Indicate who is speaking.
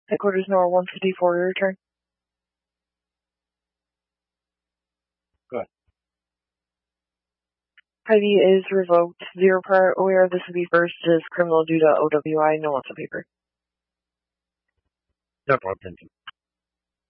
Speaker 1: Headquarters number 154, return.
Speaker 2: Go ahead.
Speaker 1: ID is revoked. 0 prior aware this will be first is criminal due to OWI, no loss of paper.
Speaker 2: No problem, thank you.